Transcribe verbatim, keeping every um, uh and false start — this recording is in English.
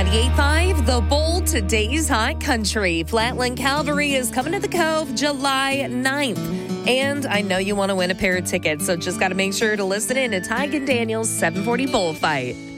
ninety-eight point five, The Bowl, today's hot country. Flatland Calvary is coming to the Cove July ninth. And I know you want to win a pair of tickets, so just got to make sure to listen in to Tig and Daniel's seven forty Bullfight.